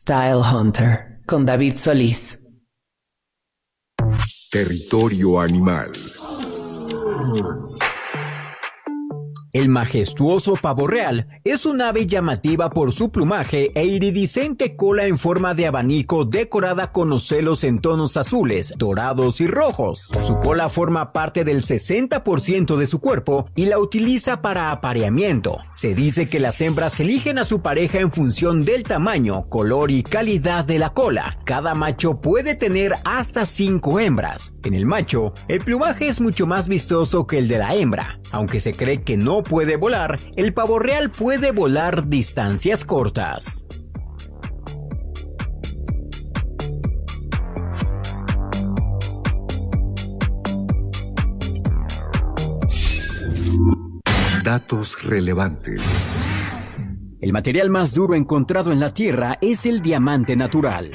Style Hunter con David Solís. Territorio animal. El majestuoso pavo real es un ave llamativa por su plumaje e iridiscente cola en forma de abanico decorada con ocelos en tonos azules, dorados y rojos. Su cola forma parte del 60% de su cuerpo y la utiliza para apareamiento. Se dice que las hembras eligen a su pareja en función del tamaño, color y calidad de la cola. Cada macho puede tener hasta 5 hembras. En el macho, el plumaje es mucho más vistoso que el de la hembra. Aunque se cree que no puede volar, el pavo real puede volar distancias cortas. Datos relevantes. El material más duro encontrado en la Tierra es el diamante natural.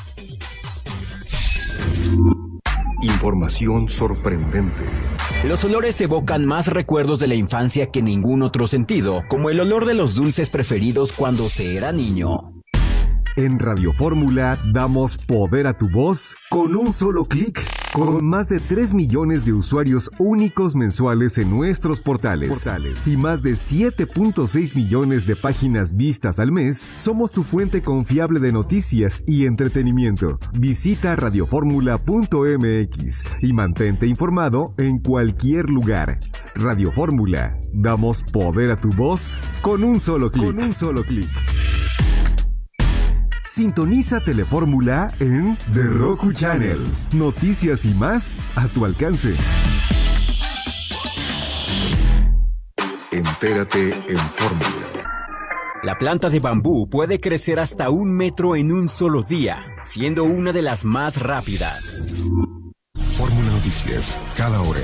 Información sorprendente. Los olores evocan más recuerdos de la infancia que ningún otro sentido, como el olor de los dulces preferidos cuando se era niño. En Radio Fórmula damos poder a tu voz con un solo clic. Con más de 3 millones de usuarios únicos mensuales en nuestros portales y más de 7.6 millones de páginas vistas al mes, somos tu fuente confiable de noticias y entretenimiento. Visita radioformula.mx y mantente informado en cualquier lugar. Radio Fórmula, damos poder a tu voz con un solo clic. Sintoniza Telefórmula en The Roku Channel. Noticias y más a tu alcance. Entérate en Fórmula. La planta de bambú puede crecer hasta 1 metro en un solo día, siendo una de las más rápidas. Fórmula Noticias, cada hora.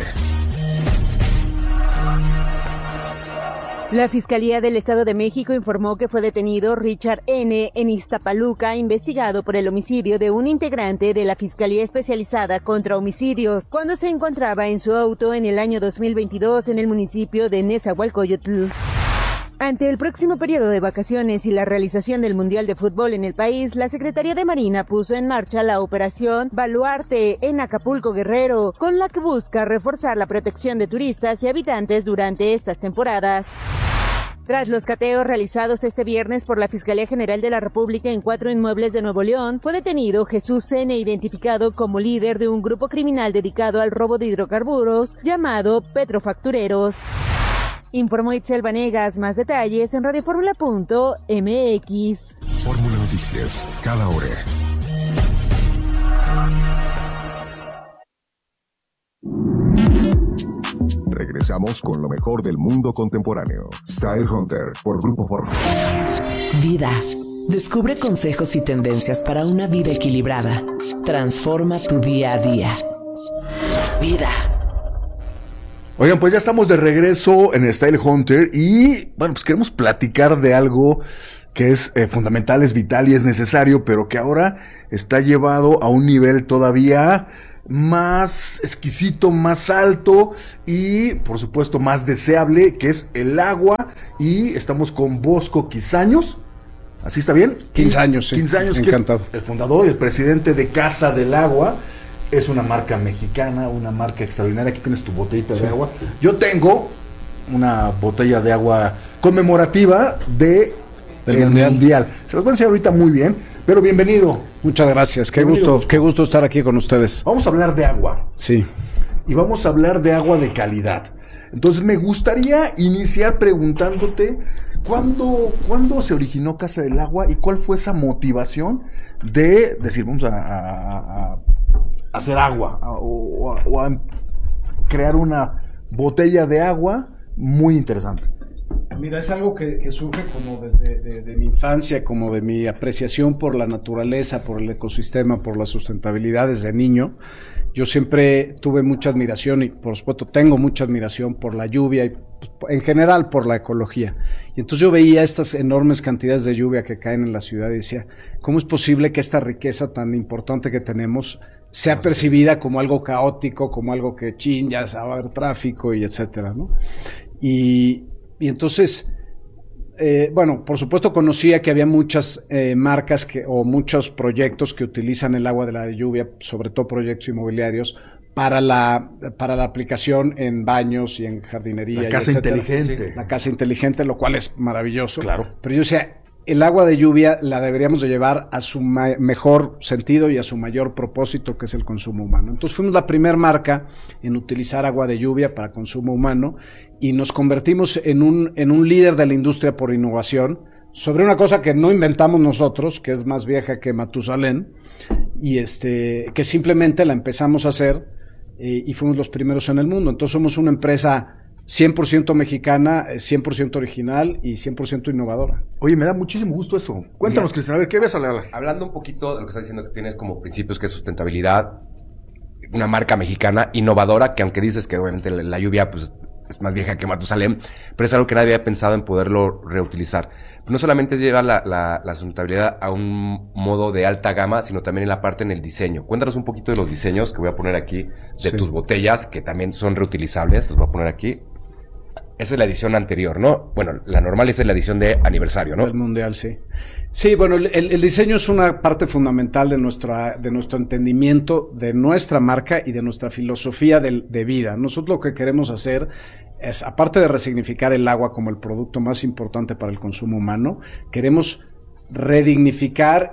La Fiscalía del Estado de México informó que fue detenido Richard N. en Iztapaluca, investigado por el homicidio de un integrante de la Fiscalía Especializada contra Homicidios, cuando se encontraba en su auto en el año 2022 en el municipio de Nezahualcóyotl. Ante el próximo periodo de vacaciones y la realización del Mundial de Fútbol en el país, la Secretaría de Marina puso en marcha la operación Baluarte en Acapulco, Guerrero, con la que busca reforzar la protección de turistas y habitantes durante estas temporadas. Tras los cateos realizados este viernes por la Fiscalía General de la República en 4 inmuebles de Nuevo León, fue detenido Jesús N., identificado como líder de un grupo criminal dedicado al robo de hidrocarburos llamado Petrofactureros. Informó Itzel Vanegas. Más detalles en radioformula.mx. Fórmula Noticias, cada hora. Regresamos con lo mejor del mundo contemporáneo. Style Hunter por Grupo Fórmula. Vida. Descubre consejos y tendencias para una vida equilibrada. Transforma tu día a día. Vida. Oigan, pues ya estamos de regreso en Style Hunter y, bueno, pues queremos platicar de algo que es fundamental, es vital y es necesario, pero que ahora está llevado a un nivel todavía más exquisito, más alto y, por supuesto, más deseable, que es el agua. Y estamos con Bosco Quizaños. ¿Así está bien? 15 años, sí. 15 años, encantado. Que es el fundador y el presidente de Casa del Agua. Es una marca mexicana, una marca extraordinaria. Aquí tienes tu botellita de agua. Yo tengo una botella de agua conmemorativa del mundial. Se los voy a enseñar ahorita muy bien, pero bienvenido. Muchas gracias, qué gusto estar aquí con ustedes. Vamos a hablar de agua. Sí. Y vamos a hablar de agua de calidad. Entonces me gustaría iniciar preguntándote ¿cuándo se originó Casa del Agua y cuál fue esa motivación de decir vamos a hacer agua o a crear una botella de agua muy interesante? Mira, es algo que surge como desde de mi infancia, como de mi apreciación por la naturaleza, por el ecosistema, por la sustentabilidad desde niño. Yo siempre tuve mucha admiración y por supuesto tengo mucha admiración por la lluvia y en general por la ecología. Y entonces yo veía estas enormes cantidades de lluvia que caen en la ciudad y decía, ¿cómo es posible que esta riqueza tan importante que tenemos sea percibida como algo caótico, como algo que ya va a haber tráfico y etcétera, ¿no? Y entonces Bueno, por supuesto conocía que había muchas marcas o muchos proyectos que utilizan el agua de la lluvia, sobre todo proyectos inmobiliarios, para la aplicación en baños y en jardinería. La casa inteligente. Sí, la casa inteligente, lo cual es maravilloso. Claro. Pero yo decía, el agua de lluvia la deberíamos de llevar a su mejor sentido y a su mayor propósito, que es el consumo humano. Entonces fuimos la primera marca en utilizar agua de lluvia para consumo humano y nos convertimos en un líder de la industria por innovación sobre una cosa que no inventamos nosotros, que es más vieja que Matusalén, y que simplemente la empezamos a hacer y fuimos los primeros en el mundo. Entonces somos una empresa 100% mexicana, 100% original y 100% innovadora. Oye, me da muchísimo gusto eso. Cuéntanos, Cristian, a ver, ¿qué ves a la... Hablando un poquito de lo que estás diciendo, que tienes como principios, que es sustentabilidad, una marca mexicana innovadora, que aunque dices que obviamente la lluvia pues es más vieja que Matusalén, pero es algo que nadie había pensado en poderlo reutilizar. No solamente es llevar la sustentabilidad a un modo de alta gama, sino también en la parte en el diseño. Cuéntanos un poquito de los diseños que voy a poner aquí, de tus botellas, que también son reutilizables, los voy a poner aquí. Esa es la edición anterior, ¿no? Bueno, la normal es la edición de aniversario, ¿no? El mundial, sí. Sí, bueno, el diseño es una parte fundamental de nuestro entendimiento, de nuestra marca y de nuestra filosofía de vida. Nosotros lo que queremos hacer es, aparte de resignificar el agua como el producto más importante para el consumo humano, queremos redignificar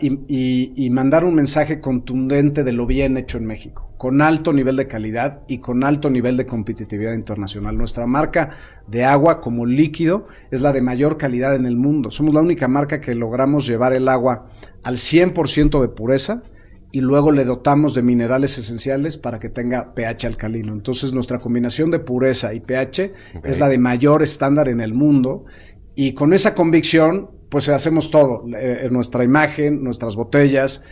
y mandar un mensaje contundente de lo bien hecho en México, con alto nivel de calidad y con alto nivel de competitividad internacional. Nuestra marca de agua como líquido es la de mayor calidad en el mundo. Somos la única marca que logramos llevar el agua al 100% de pureza y luego le dotamos de minerales esenciales para que tenga pH alcalino. Entonces nuestra combinación de pureza y pH es la de mayor estándar en el mundo, y con esa convicción pues hacemos todo, nuestra imagen, nuestras botellas,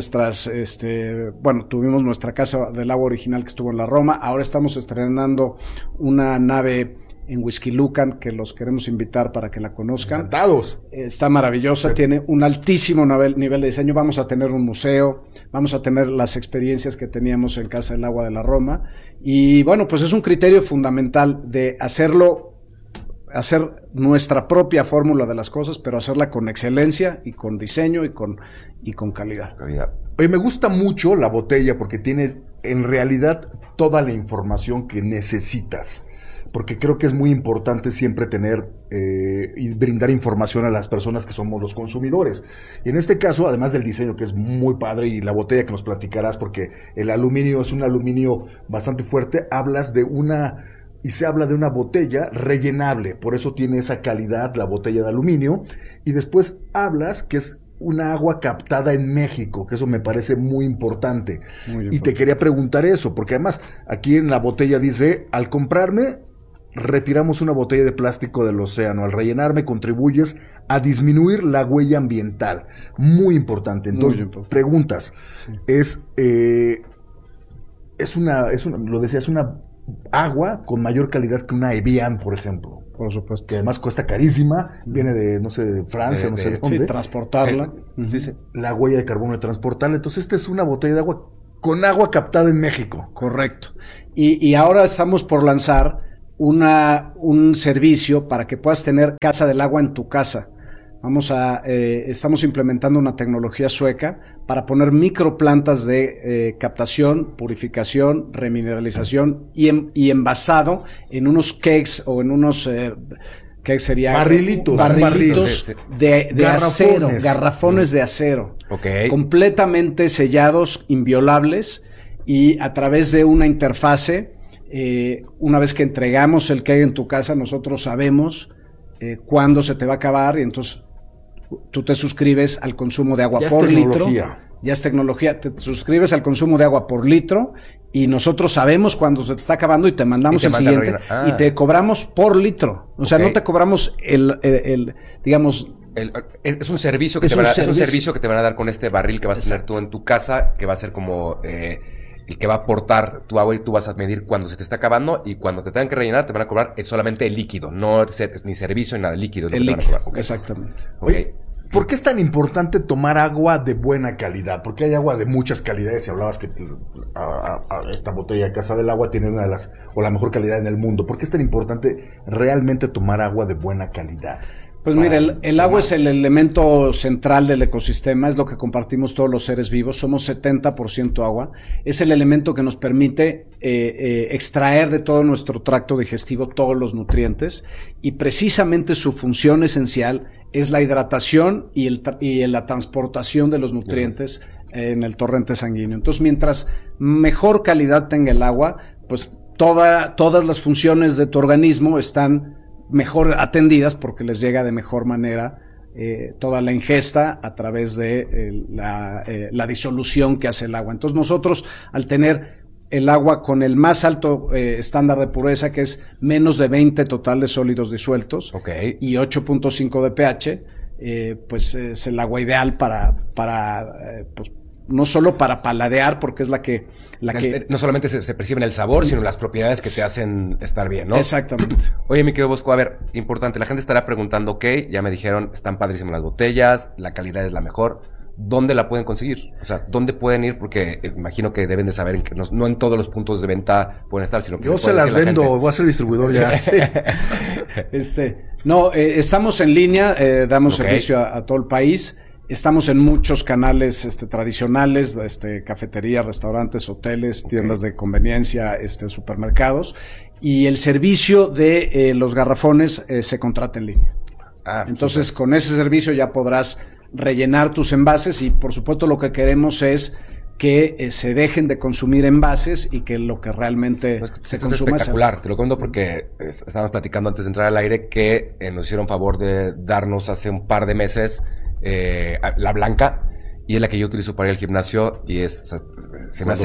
tuvimos nuestra casa del agua original que estuvo en la Roma, ahora estamos estrenando una nave en Whisky Lucan que los queremos invitar para que la conozcan. Encantados. Está maravillosa, tiene un altísimo nivel de diseño, vamos a tener un museo, vamos a tener las experiencias que teníamos en Casa del Agua de la Roma, y bueno, pues es un criterio fundamental de hacer nuestra propia fórmula de las cosas, pero hacerla con excelencia y con diseño y con calidad. Oye, me gusta mucho la botella porque tiene en realidad toda la información que necesitas, porque creo que es muy importante siempre tener y brindar información a las personas que somos los consumidores. Y en este caso, además del diseño que es muy padre y la botella que nos platicarás, porque el aluminio es un aluminio bastante fuerte, se habla de una botella rellenable, por eso tiene esa calidad la botella de aluminio, y después hablas que es una agua captada en México, que eso me parece muy importante. Y te quería preguntar eso, porque además aquí en la botella dice, al comprarme, retiramos una botella de plástico del océano, al rellenarme contribuyes a disminuir la huella ambiental. Muy importante. Entonces, preguntas, sí. Es una agua con mayor calidad que una Evian, por ejemplo. Por supuesto. Que además cuesta carísima, viene de, no sé, de Francia, no sé de dónde. Sí, transportarla. Sí. La huella de carbono de transportarla. Entonces, esta es una botella de agua con agua captada en México. Correcto. Y ahora estamos por lanzar un servicio para que puedas tener Casa del Agua en tu casa. Estamos implementando una tecnología sueca para poner microplantas de captación, purificación, remineralización y envasado en unos kegs o en unos barrilitos de acero, garrafones de acero, completamente sellados, inviolables, y a través de una interfase, una vez que entregamos el keg en tu casa, nosotros sabemos cuándo se te va a acabar, y entonces tú te suscribes al consumo de agua por litro. Ya es tecnología. Te suscribes al consumo de agua por litro y nosotros sabemos cuándo se te está acabando y te mandamos el siguiente y te cobramos por litro. O sea, no te cobramos digamos... Es un servicio que te van a dar con este barril que vas a tener tú en tu casa, que va a ser como... el que va a aportar tu agua, y tú vas a medir cuando se te está acabando, y cuando te tengan que rellenar te van a cobrar solamente el líquido, no ni servicio ni nada, líquido. El líquido, exactamente. Oye, ¿por qué es tan importante tomar agua de buena calidad? Porque hay agua de muchas calidades, y hablabas que esta botella Casa del Agua tiene una de las, o la mejor calidad en el mundo. ¿Por qué es tan importante realmente tomar agua de buena calidad? Pues mira, el agua es el elemento central del ecosistema, es lo que compartimos todos los seres vivos, somos 70% agua, es el elemento que nos permite extraer de todo nuestro tracto digestivo todos los nutrientes, y precisamente su función esencial es la hidratación y la transportación de los nutrientes en el torrente sanguíneo. Entonces, mientras mejor calidad tenga el agua, pues todas las funciones de tu organismo están mejor atendidas porque les llega de mejor manera toda la ingesta a través de la disolución que hace el agua. Entonces nosotros, al tener el agua con el más alto estándar de pureza, que es menos de 20 total de sólidos disueltos, y 8.5 de pH, pues es el agua ideal para pues, no solo para paladear, porque es la que no solamente se percibe en el sabor, sino las propiedades que te hacen estar bien, ¿no? Exactamente. Oye, mi querido Bosco, a ver, importante, la gente estará preguntando, ok, ya me dijeron, están padrísimas las botellas, la calidad es la mejor, ¿dónde la pueden conseguir? O sea, ¿dónde pueden ir? Porque imagino que deben de saber que no en todos los puntos de venta pueden estar, sino que yo se las vendo, voy a ser distribuidor ya. Sí. Estamos en línea, damos servicio a todo el país. Estamos en muchos canales tradicionales, cafeterías, restaurantes, hoteles, tiendas de conveniencia, supermercados, y el servicio de los garrafones se contrata en línea. Entonces, con ese servicio ya podrás rellenar tus envases, y por supuesto lo que queremos es que se dejen de consumir envases y que lo que realmente se consuma es espectacular. Te lo cuento porque estábamos platicando antes de entrar al aire que nos hicieron favor de darnos hace un par de meses la blanca, y es la que yo utilizo para ir al gimnasio, y se me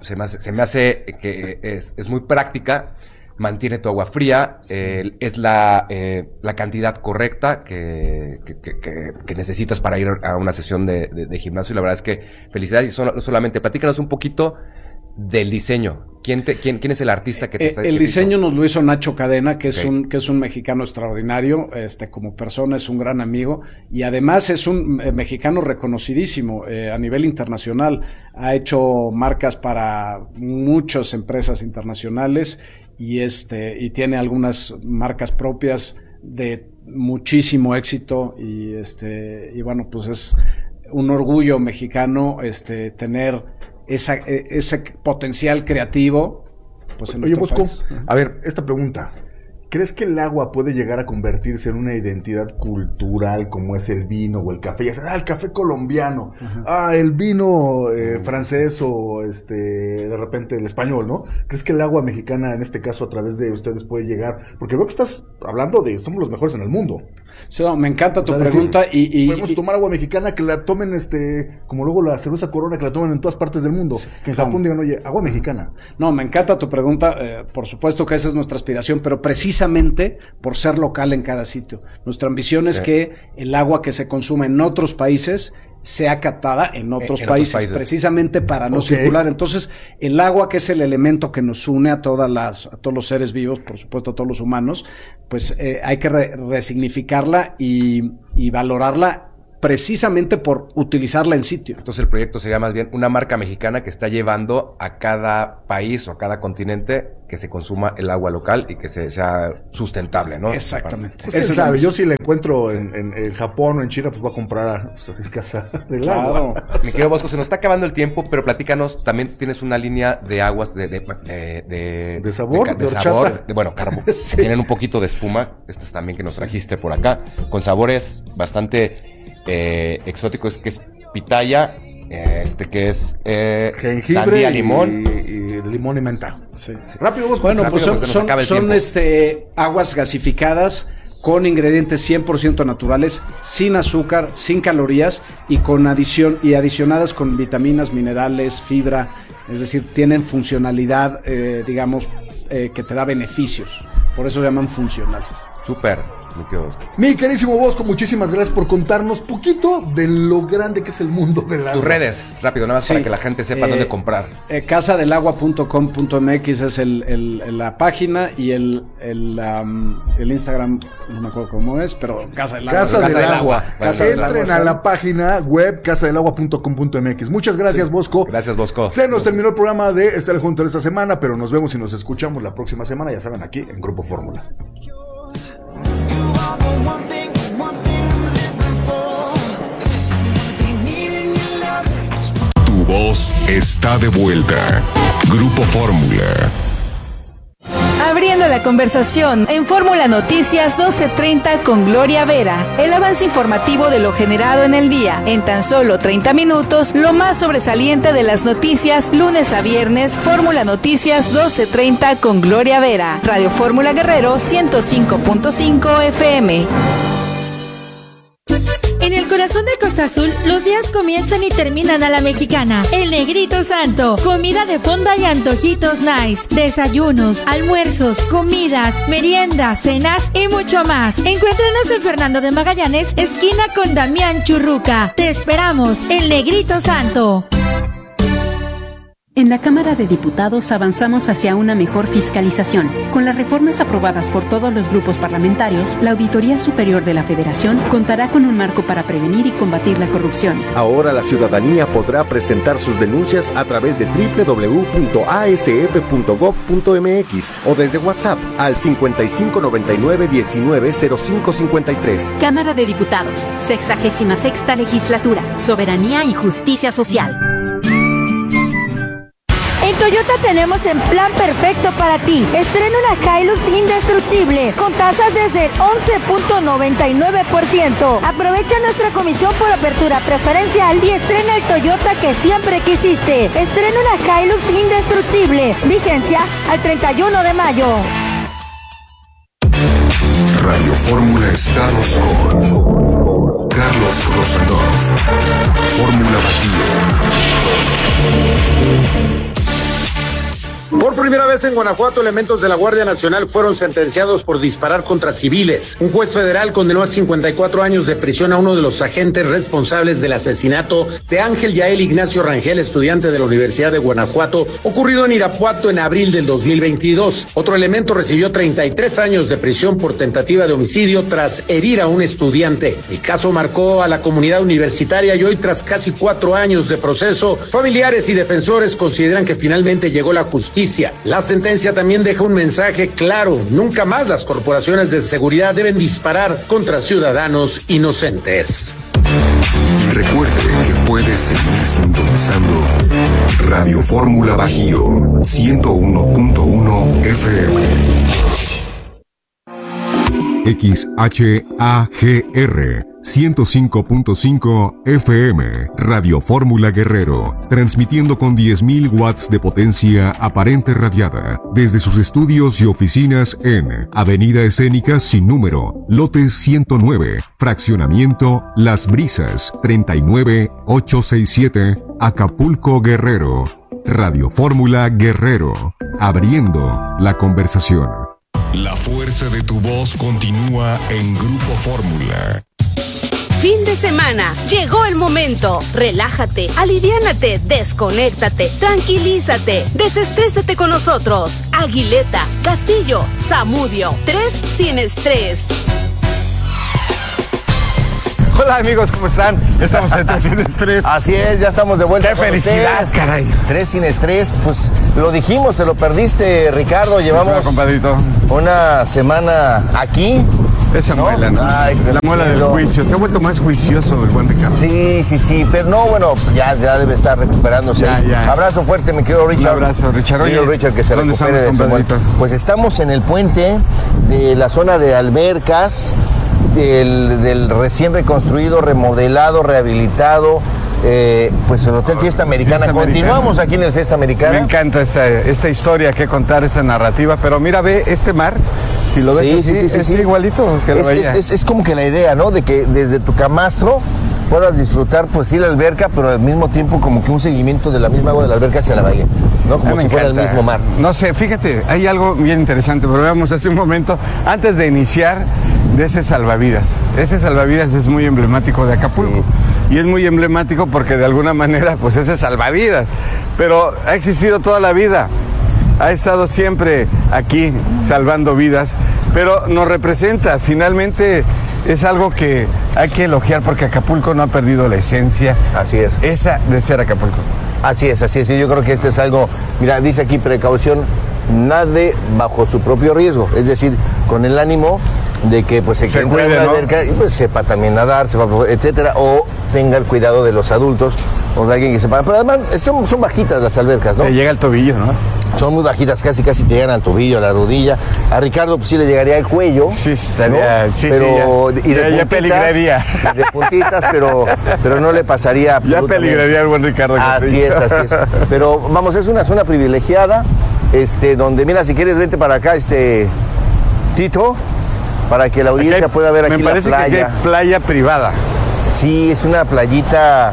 hace que es muy práctica, mantiene tu agua fría, es la cantidad correcta que necesitas para ir a una sesión de gimnasio, y la verdad es que felicidades. Y no solamente, platícanos un poquito del diseño. ¿Quién es el artista que te está? El diseño nos lo hizo Nacho Cadena, que es un mexicano extraordinario, como persona es un gran amigo, y además es un mexicano reconocidísimo a nivel internacional. Ha hecho marcas para muchas empresas internacionales, y tiene algunas marcas propias de muchísimo éxito, y bueno, pues es un orgullo mexicano tener ese potencial creativo, pues en Oye, Bosco, país. A ver, esta pregunta. ¿Crees que el agua puede llegar a convertirse en una identidad cultural como es el vino o el café? Ya sabes, el café colombiano, el vino francés o de repente el español, ¿no? ¿Crees que el agua mexicana, en este caso, a través de ustedes puede llegar? Porque veo que estás hablando de somos los mejores en el mundo. Sí, no, me encanta tu pregunta. Podemos tomar agua mexicana, que la tomen, como luego la cerveza Corona, que la tomen en todas partes del mundo. Que en Japón digan, oye, agua mexicana. No, me encanta tu pregunta. Por supuesto que esa es nuestra aspiración, pero precisamente por ser local en cada sitio. Nuestra ambición es que el agua que se consume en otros países sea captada en otros países, precisamente para no circular. Entonces, el agua, que es el elemento que nos une a todos los seres vivos, por supuesto a todos los humanos, pues hay que resignificarla y valorarla precisamente por utilizarla en sitio. Entonces el proyecto sería más bien una marca mexicana que está llevando a cada país o a cada continente que se consuma el agua local y que sea sustentable, ¿no? Exactamente. Pues quién sabe, yo si la encuentro en Japón o en China, pues voy a comprar en casa del agua. Mi querido Bosco, se nos está acabando el tiempo, pero platícanos, también tienes una línea de aguas de sabor, de sabor, sí. Tienen un poquito de espuma, estas también que nos trajiste por acá, con sabores exóticos, que es pitaya, que es jengibre, sandía, limón y limón y menta. Sí. Rápido, Bosco. Bueno, pues son aguas gasificadas con ingredientes 100% naturales, sin azúcar, sin calorías y adicionadas con vitaminas, minerales, fibra, es decir, tienen funcionalidad, que te da beneficios. Por eso se llaman funcionales. Súper. Mi querísimo Bosco, muchísimas gracias por contarnos poquito de lo grande que es el mundo del agua. Tus redes, rápido, nada más para que la gente sepa dónde comprar. Casadelagua.com.mx es la página, y el Instagram, no me acuerdo cómo es, pero Casa del Agua. Entren a la página web casadelagua.com.mx. Muchas gracias, Bosco. Gracias, Bosco. Se nos terminó el programa de Style Hunter esta semana, pero nos vemos y nos escuchamos la próxima semana, ya saben, aquí en Grupo Fórmula. You are the one thing voz está de vuelta. Grupo Fórmula. Abriendo la conversación en Fórmula Noticias 12:30 con Gloria Vera. El avance informativo de lo generado en el día. En tan solo 30 minutos, lo más sobresaliente de las noticias, lunes a viernes, Fórmula Noticias 12:30 con Gloria Vera. Radio Fórmula Guerrero 105.5 FM. En el corazón de Costa Azul, los días comienzan y terminan a la mexicana. El Negrito Santo. Comida de fonda y antojitos nice. Desayunos, almuerzos, comidas, meriendas, cenas y mucho más. Encuéntranos en Fernando de Magallanes, esquina con Damián Churruca. Te esperamos, El Negrito Santo. En la Cámara de Diputados avanzamos hacia una mejor fiscalización. Con las reformas aprobadas por todos los grupos parlamentarios, la Auditoría Superior de la Federación contará con un marco para prevenir y combatir la corrupción. Ahora la ciudadanía podrá presentar sus denuncias a través de www.asf.gov.mx o desde WhatsApp al 5599-190553. Cámara de Diputados, 66ª Legislatura, Soberanía y Justicia Social. En Toyota tenemos el plan perfecto para ti. Estrena una Hilux indestructible con tasas desde el 11.99%. Aprovecha nuestra comisión por apertura preferencial y estrena el Toyota que siempre quisiste. Estrena una Hilux indestructible. Vigencia al 31 de mayo. Radio Fórmula Estados con Carlos Rosanov. Fórmula Bajío. Por primera vez en Guanajuato, elementos de la Guardia Nacional fueron sentenciados por disparar contra civiles. Un juez federal condenó a 54 años de prisión a uno de los agentes responsables del asesinato de Ángel Yael Ignacio Rangel, estudiante de la Universidad de Guanajuato, ocurrido en Irapuato en abril del 2022. Otro elemento recibió 33 años de prisión por tentativa de homicidio tras herir a un estudiante. El caso marcó a la comunidad universitaria y hoy, tras casi 4 años de proceso, familiares y defensores consideran que finalmente llegó la justicia. La sentencia también deja un mensaje claro: nunca más las corporaciones de seguridad deben disparar contra ciudadanos inocentes. Y recuerde que puede seguir sintonizando Radio Fórmula Bajío 101.1 FM. XHAGR 105.5 FM, Radio Fórmula Guerrero, transmitiendo con 10.000 watts de potencia aparente radiada, desde sus estudios y oficinas en Avenida Escénica sin número, lote 109, fraccionamiento Las Brisas, 39867, Acapulco, Guerrero. Radio Fórmula Guerrero, abriendo la conversación. La fuerza de tu voz continúa en Grupo Fórmula. Fin de semana, llegó el momento. Relájate, aliviánate, desconéctate, tranquilízate, desestrésate con nosotros. Aguileta, Castillo, Zamudio, 3 sin estrés. Hola amigos, ¿cómo están? Estamos en 3 sin estrés. Así es, ya estamos de vuelta. ¡Qué felicidad, ustedes. Caray! 3 sin estrés, pues lo dijimos, te lo perdiste, Ricardo. Llevamos una semana aquí. Esa muela, ¿no? Ay, la muela del juicio. Se ha vuelto más juicioso el buen Ricardo. Sí. Pero no, bueno, ya debe estar recuperándose. Ya. Abrazo fuerte, mi querido Richard. Un abrazo, Richard. Oye, Richard, que se recupere de su muerte. Pues estamos en el puente de la zona de albercas, del recién reconstruido, remodelado, rehabilitado. Pues el Hotel Fiesta Americana. Continuamos aquí en el Fiesta Americana. Me encanta esta historia que contar, esta narrativa. Pero mira, ve este mar. Si lo ves así, es igualito que la bahía. Es como que la idea, ¿no? De que desde tu camastro puedas disfrutar, pues sí, la alberca, pero al mismo tiempo como que un seguimiento de la misma agua de la alberca hacia la bahía, ¿no? Como si fuera el mismo mar. No sé, fíjate, hay algo bien interesante, pero veamos hace un momento, antes de iniciar, de ese salvavidas. Ese salvavidas es muy emblemático de Acapulco. Sí. Y es muy emblemático porque de alguna manera, pues ese salvavidas. Pero ha existido toda la vida. Ha estado siempre aquí salvando vidas, pero nos representa. Finalmente es algo que hay que elogiar porque Acapulco no ha perdido la esencia. Así es. Esa de ser Acapulco. Así es. Yo creo que esto es algo, mira, dice aquí precaución nade bajo su propio riesgo, es decir, con el ánimo de que pues se entra en una alberca y pues sepa también nadar, etcétera, o tenga el cuidado de los adultos o de alguien que sepa. Pero además son bajitas las albercas, ¿no? Le llega al tobillo, ¿no? Son muy bajitas, casi te llegan al tobillo, a la rodilla. A Ricardo pues sí le llegaría al cuello. Sí, estaría, ¿no? sí, pero, sí, ya peligraría. De puntitas, pero no le pasaría absolutamente. Ya peligraría el buen Ricardo. Así es. Pero vamos, es una zona privilegiada, donde, mira, si quieres, vente para acá, Tito, para que la audiencia pueda ver aquí la playa. Me parece que hay playa privada. Sí, es una playita,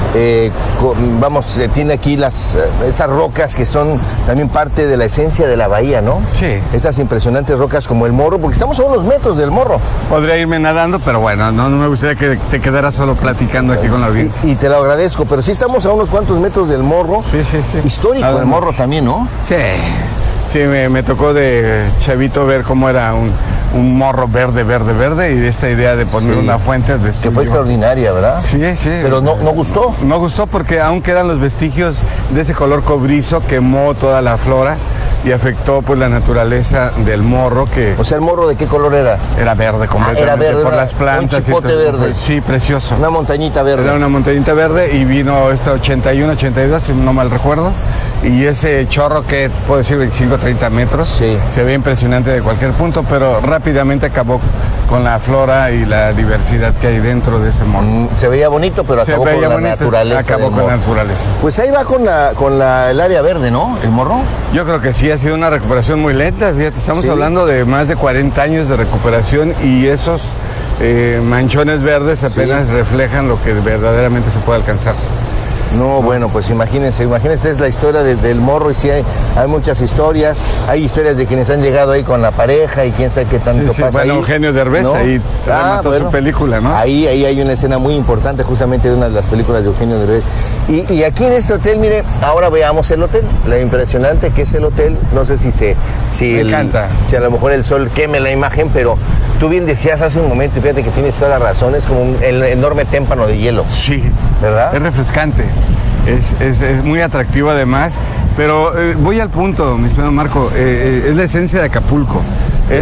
tiene aquí esas rocas que son también parte de la esencia de la bahía, ¿no? Sí. Esas impresionantes rocas como el Morro, porque estamos a unos metros del Morro. Podría irme nadando, pero bueno, no me gustaría que te quedaras solo platicando aquí con la audiencia. Y te lo agradezco, pero sí estamos a unos cuantos metros del Morro. Sí. Histórico el Morro también, ¿no? Sí, me tocó de chavito ver cómo era un morro verde y esta idea de poner una fuente que fue extraordinaria, ¿verdad? Sí. Pero no gustó. No gustó porque aún quedan los vestigios de ese color cobrizo, quemó toda la flora y afectó pues la naturaleza del morro que... O sea, ¿el morro de qué color era? Era verde completamente, era verde, por las plantas. Un chipote verde. Sí, precioso. Una montañita verde. Era una montañita verde y vino esta 81, 82, si no mal recuerdo. Y ese chorro que puedo decir 25, 30 metros, se ve impresionante de cualquier punto, pero rápidamente acabó con la flora y la diversidad que hay dentro de ese morro. Se veía bonito, pero acabó con la naturaleza. Acabó con la naturaleza. Pues ahí va con el área verde, ¿no? El morro. Yo creo que sí, ha sido una recuperación muy lenta. Fíjate, estamos hablando de más de 40 años de recuperación y esos manchones verdes apenas reflejan lo que verdaderamente se puede alcanzar. No, bueno, pues imagínense, es la historia del morro y sí hay muchas historias. Hay historias de quienes han llegado ahí con la pareja y quién sabe qué tanto pasa ahí. Eugenio Derbez, ¿no? Ahí remató su película, ¿no? Ahí hay una escena muy importante justamente de una de las películas de Eugenio Derbez. Y aquí en este hotel, mire, ahora veamos el hotel, lo impresionante que es el hotel. No sé me encanta. Si a lo mejor el sol queme la imagen, pero tú bien decías hace un momento, y fíjate que tienes toda la razón, es como el enorme témpano de hielo. Sí. ¿Verdad? Es refrescante. Es muy atractivo además, pero voy al punto, mi estimado Marco, es la esencia de Acapulco. Sí.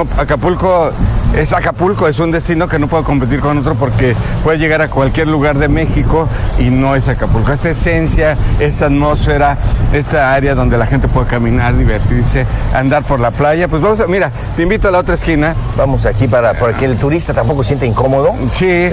Acapulco es un destino que no puede competir con otro porque puede llegar a cualquier lugar de México y no es Acapulco. Esta esencia, esta atmósfera, esta área donde la gente puede caminar, divertirse, andar por la playa, pues mira, te invito a la otra esquina. Vamos aquí para que el turista tampoco sienta incómodo. Sí, hay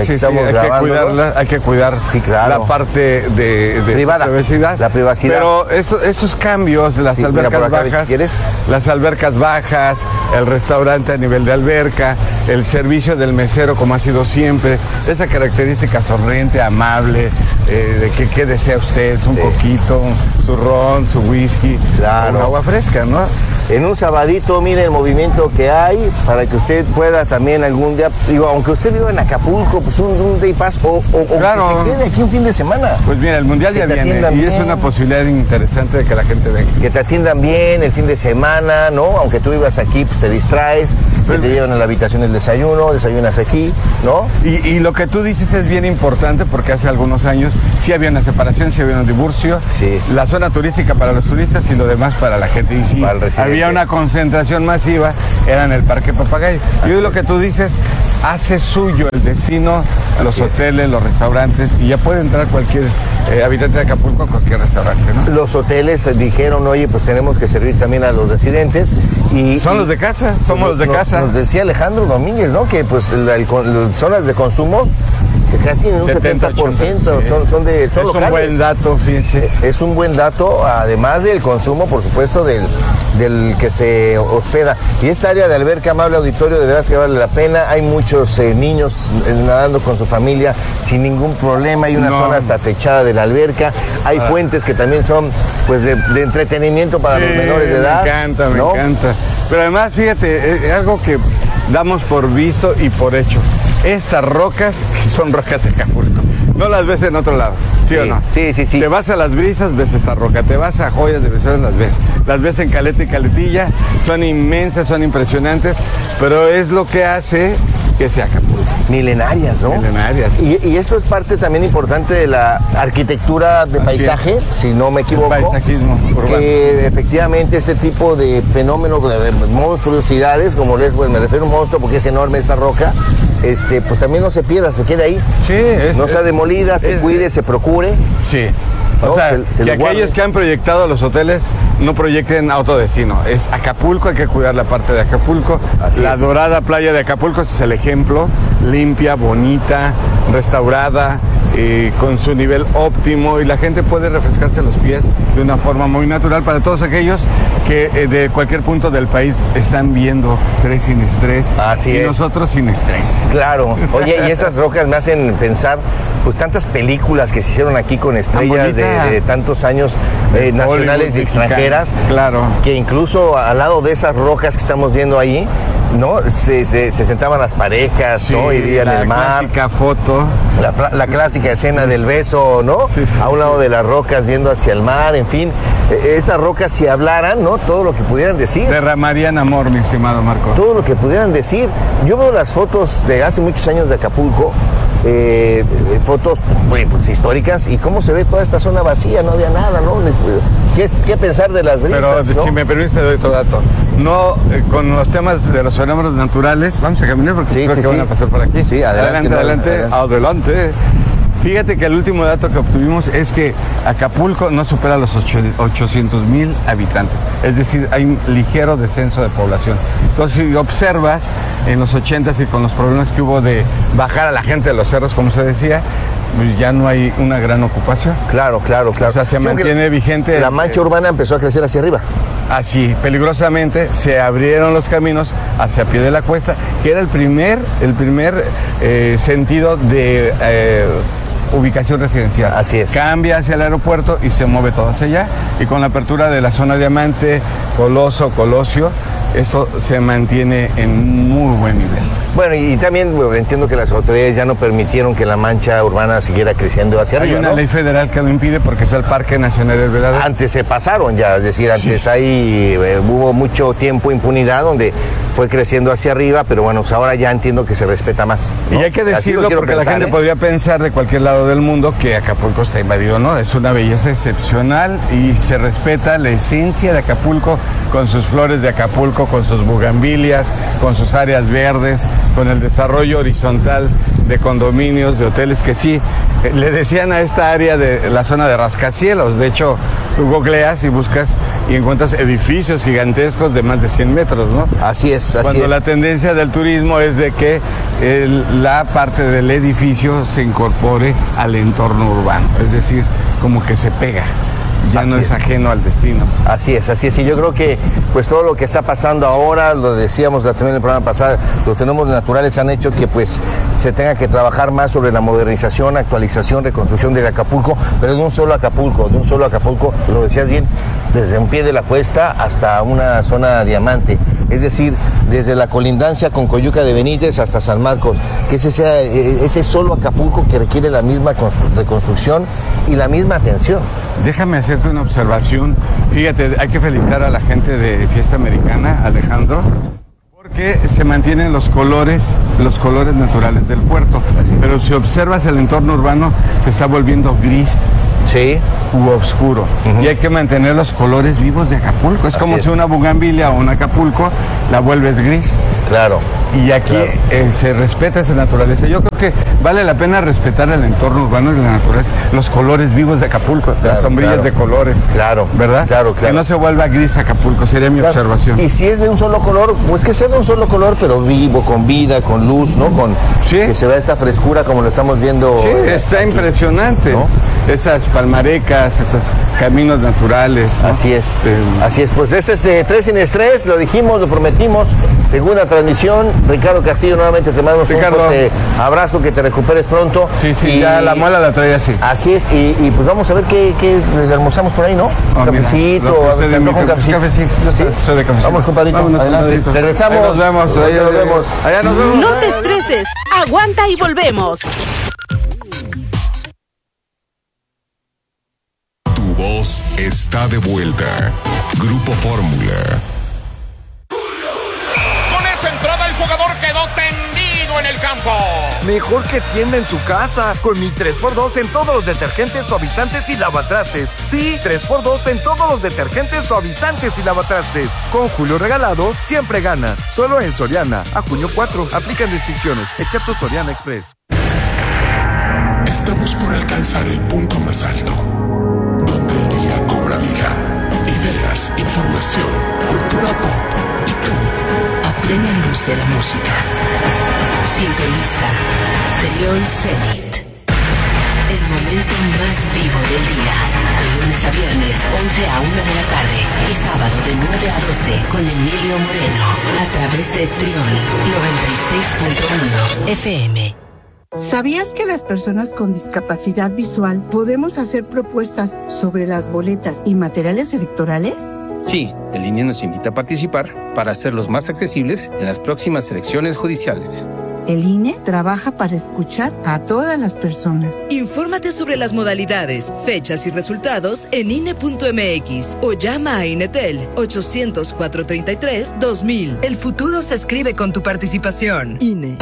que cuidar la parte de privada, privacidad. La privacidad. Pero estos cambios, las albercas bajas, las albercas bajas, el restaurante a nivel de alberca, el servicio del mesero como ha sido siempre, esa característica sonriente, amable, de que qué desea usted, un coquito, su ron, su whisky, con agua fresca, ¿no? En un sabadito, mire el movimiento que hay para que usted pueda también algún día, aunque usted viva en Acapulco, pues un day pass o claro, que se quede aquí un fin de semana. Pues mira, el mundial ya viene y es una posibilidad interesante de que la gente venga. Que te atiendan bien el fin de semana, ¿no? Aunque tú vivas aquí, pues te distraes, que te llevan a la habitación el desayuno, desayunas aquí, ¿no? Y lo que tú dices es bien importante porque hace algunos años sí había una separación, sí había un divorcio, la zona turística para los turistas y lo demás para la gente. Y sí, había una concentración masiva, era en el Parque Papagayo. Y hoy lo que tú dices hace suyo el destino, los hoteles, los restaurantes, y ya puede entrar cualquier habitante de Acapulco a cualquier restaurante, ¿no? Los hoteles dijeron, oye, pues tenemos que servir también a los residentes. Son los de casa, somos los de casa. Nos decía Alejandro Domínguez, ¿no? Que pues zonas de consumo que casi en un 70% son locales. Es un buen dato, fíjense. Es un buen dato, además del consumo, por supuesto, del que se hospeda. Y esta área de alberca, amable auditorio, de verdad que vale la pena. Hay muchos niños nadando con su familia sin ningún problema. Hay una zona hasta techada de la alberca. Hay fuentes que también son pues de entretenimiento para los menores de edad. Me encanta. Pero además, fíjate, algo que damos por visto y por hecho. Estas rocas son rocas de Acapulco. No las ves en otro lado, ¿sí o no? Sí. Te vas a Las Brisas, ves esta roca. Te vas a Joyas de Becerra, las ves. Las ves en Caleta y Caletilla. Son inmensas, son impresionantes. Pero es lo que hace que sea Acapulco. Milenarias, ¿no? Milenarias. Y esto es parte también importante de la arquitectura de paisaje, si no me equivoco. El paisajismo urbano. Que efectivamente este tipo de fenómenos, de monstruosidades, como pues me refiero a un monstruo porque es enorme esta roca, pues también no se pierda, se quede ahí. Sí, no sea demolida, se cuide, se procure. Sí. ¿no? O sea, se que aquellos guarde. que han proyectado los hoteles no proyecten autodestino. Es Acapulco, hay que cuidar la parte de Acapulco. La dorada playa de Acapulco es el ejemplo. Limpia, bonita, restaurada, con su nivel óptimo, y la gente puede refrescarse los pies de una forma muy natural para todos aquellos que de cualquier punto del país están viendo Tres sin estrés. Así y es. nosotros sin estrés. Claro. Oye, y estas rocas me hacen pensar pues tantas películas que se hicieron aquí con estrellas de tantos años, nacionales y extranjeras. Claro. Que incluso al lado de esas rocas que estamos viendo ahí, ¿no? Se sentaban las parejas, Sí, ¿no? Y veían el mar. La clásica foto. La clásica escena del beso, ¿no? A un lado de las rocas viendo hacia el mar, en fin. Estas rocas, si hablaran, ¿no? Todo lo que pudieran decir. Derramarían amor, mi estimado Marco. Todo lo que pudieran decir. Yo veo las fotos de hace muchos años de Acapulco, fotos pues, históricas, y cómo se ve toda esta zona vacía, no había nada, ¿no? ¿Qué pensar de las brisas? Pero ¿no? si me permites, te doy otro dato. No, con los temas de los fenómenos naturales, vamos a caminar porque creo que van a pasar por aquí. Sí, adelante. Fíjate que el último dato que obtuvimos es que Acapulco no supera los 800,000 habitantes. Es decir, hay un ligero descenso de población. Entonces, si observas en los 80s y con los problemas que hubo de bajar a la gente de los cerros, como se decía, pues ya no hay una gran ocupación. Claro. O sea, se mantiene vigente. La mancha urbana empezó a crecer hacia arriba. Así, peligrosamente, se abrieron los caminos hacia pie de la cuesta, que era el primer sentido de ubicación residencial. Así es. Cambia hacia el aeropuerto y se mueve todo hacia allá. Y con la apertura de la zona Diamante, Colosio, esto se mantiene en muy buen nivel. Bueno, y también entiendo que las autoridades ya no permitieron que la mancha urbana siguiera creciendo hacia arriba. Hay una ¿no? ley federal que lo impide porque es el Parque Nacional del Veladero. Antes se pasaron ya, es decir, antes ahí hubo mucho tiempo impunidad donde fue creciendo hacia arriba, pero bueno, pues ahora ya entiendo que se respeta más, ¿no? Y hay que decirlo porque la gente podría pensar de cualquier lado del mundo que Acapulco está invadido, ¿no? Es una belleza excepcional y se respeta la esencia de Acapulco con sus flores de Acapulco, con sus bugambilias, con sus áreas verdes, con el desarrollo horizontal de condominios, de hoteles que sí, le decían a esta área de la zona de rascacielos. De hecho, tú googleas y buscas y encuentras edificios gigantescos de más de 100 metros, ¿no? Así es. Cuando la tendencia del turismo es de que la parte del edificio se incorpore al entorno urbano, es decir, como que se pega. Ya no es ajeno al destino. Así es. Y yo creo que pues todo lo que está pasando ahora, lo decíamos también en el programa pasado, los fenómenos naturales han hecho que pues se tenga que trabajar más sobre la modernización, actualización, reconstrucción de Acapulco, pero de un solo Acapulco, lo decías bien, desde un pie de la cuesta hasta una zona Diamante. Es decir, desde la colindancia con Coyuca de Benítez hasta San Marcos, que ese sea ese solo Acapulco que requiere la misma reconstrucción y la misma atención. Déjame hacerte una observación. Fíjate, hay que felicitar a la gente de Fiesta Americana, Alejandro, porque se mantienen los colores naturales del puerto. Pero si observas el entorno urbano, se está volviendo gris. Sí. U oscuro. Y hay que mantener los colores vivos de Acapulco. Es como si una bugambilia o un Acapulco la vuelves gris. Claro. Y aquí se respeta esa naturaleza. Yo creo que vale la pena respetar el entorno urbano y la naturaleza, los colores vivos de Acapulco, las sombrillas de colores. Claro. ¿Verdad? Claro. Que no se vuelva gris Acapulco, sería mi observación. Y si es de un solo color, pues que sea de un solo color, pero vivo, con vida, con luz, ¿no? Que se vea esta frescura como lo estamos viendo. Sí, está aquí impresionante, ¿no? Esas palmarecas, estos caminos naturales, ¿no? Así es. Pues este es Tres sin estrés, lo dijimos, lo prometimos. Segunda transmisión. Ricardo Castillo, nuevamente te mando un fuerte abrazo, que te recuperes pronto. Sí, ya la muela la traía así. Así es, y pues vamos a ver qué almorzamos por ahí, ¿no? Un cafecito, un cafecito. Soy de cafecito. Vamos, compadrito, adelante. Regresamos. Ahí nos vemos. Allá nos vemos. No te estreses, aguanta y volvemos. Tu voz está de vuelta. Grupo Fórmula. Con esa entrada el jugador quedó tendido en en el campo. Mejor que tienda en su casa, con mi 3x2 en todos los detergentes, suavizantes y lavatrastes. Sí, 3x2 en todos los detergentes, suavizantes y lavatrastes. Con Julio Regalado, siempre ganas. Solo en Soriana. A junio 4. Aplican restricciones, excepto Soriana Express. Estamos por alcanzar el punto más alto, donde el día cobra vida. Ideas, información, cultura pop y tú, a plena luz de la música. Sintoniza Trión Zenit. El momento más vivo del día. De lunes a viernes, 11 a 1 de la tarde. Y sábado de 9 a 12 con Emilio Moreno. A través de Trión 96.1 FM. ¿Sabías que las personas con discapacidad visual podemos hacer propuestas sobre las boletas y materiales electorales? Sí, el INE nos invita a participar para hacerlos más accesibles en las próximas elecciones judiciales. El INE trabaja para escuchar a todas las personas. Infórmate sobre las modalidades, fechas y resultados en INE.mx o llama a INETEL 800-433-2000. El futuro se escribe con tu participación. INE.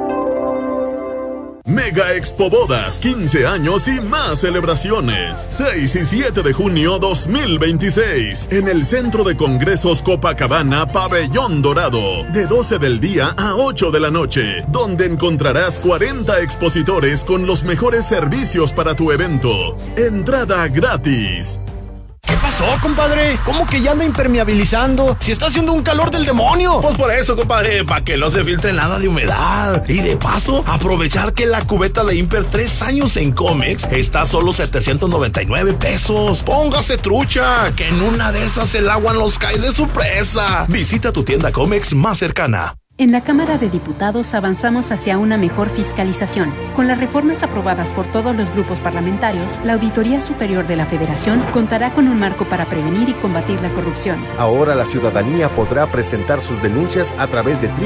Mega Expo Bodas, 15 años y más celebraciones. 6 y 7 de junio 2026. En el Centro de Congresos Copacabana, Pabellón Dorado. De 12 del día a 8 de la noche. Donde encontrarás 40 expositores con los mejores servicios para tu evento. Entrada gratis. ¿Qué pasó, compadre? ¿Cómo que ya anda impermeabilizando? Si está haciendo un calor del demonio. Pues por eso, compadre, para que no se filtre nada de humedad. Y de paso, aprovechar que la cubeta de Imper 3 años en Comex está a solo 799 pesos. Póngase trucha, que en una de esas el agua nos cae de sorpresa. Visita tu tienda Comex más cercana. En la Cámara de Diputados avanzamos hacia una mejor fiscalización. Con las reformas aprobadas por todos los grupos parlamentarios, la Auditoría Superior de la Federación contará con un marco para prevenir y combatir la corrupción. Ahora la ciudadanía podrá presentar sus denuncias a través de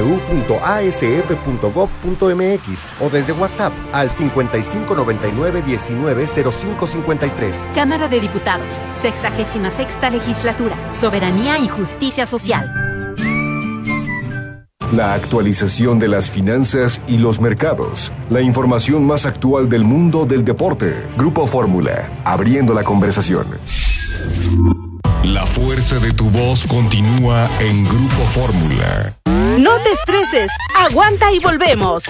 www.asf.gov.mx o desde WhatsApp al 5599-190553. Cámara de Diputados, 66ª Legislatura, Soberanía y Justicia Social. La actualización de las finanzas y los mercados. La información más actual del mundo del deporte. Grupo Fórmula, abriendo la conversación. La fuerza de tu voz continúa en Grupo Fórmula. No te estreses, aguanta y volvemos.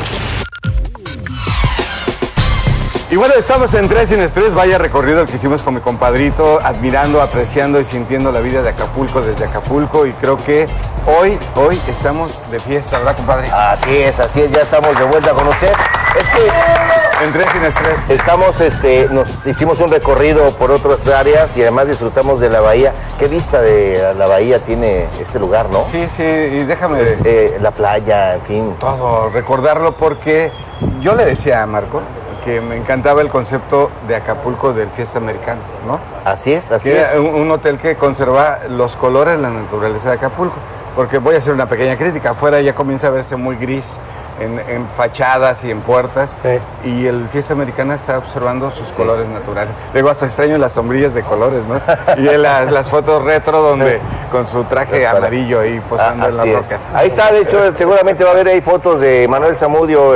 Y bueno, estamos en Tres Sin Estrés, vaya recorrido el que hicimos con mi compadrito, admirando, apreciando y sintiendo la vida de Acapulco desde Acapulco, y creo que hoy estamos de fiesta, ¿verdad, compadre? Así es, ya estamos de vuelta con usted. Es que en Tres Sin Estrés estamos, nos hicimos un recorrido por otras áreas y además disfrutamos de la bahía. ¿Qué vista de la bahía tiene este lugar, no? Sí, y déjame... la playa, en fin. Todo, recordarlo, porque yo le decía a Marco que me encantaba el concepto de Acapulco del Fiesta Americana, ¿no? Así es. Era un hotel que conserva los colores de la naturaleza de Acapulco, porque voy a hacer una pequeña crítica, afuera ya comienza a verse muy gris en fachadas y en puertas, sí. Y el Fiesta Americana está observando sus colores naturales. Luego hasta extraño las sombrillas de colores, ¿no? Y las fotos retro donde con su traje amarillo ahí posando en las rocas. Ahí está, de hecho, seguramente va a haber ahí fotos de Manuel Zamudio,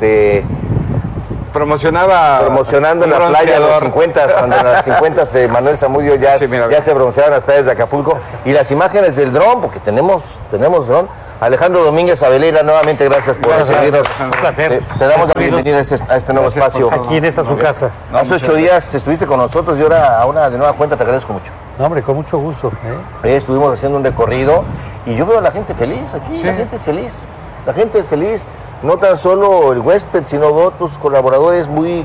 promocionando en la playa de los 50, cuando en las 50 Manuel Zamudio ya se bronceaba en las playas de Acapulco, y las imágenes del dron, porque tenemos dron. Alejandro Domínguez Abeleira, nuevamente gracias por recibirnos. Un placer. Te damos la bienvenida a este nuevo espacio. Aquí en esta su casa. Hace 8 días estuviste con nosotros y ahora de nueva cuenta te agradezco mucho. No, hombre, con mucho gusto. Estuvimos haciendo un recorrido y yo veo a la gente feliz aquí, sí. La gente es feliz. La gente es feliz. No tan solo el huésped, sino otros colaboradores, muy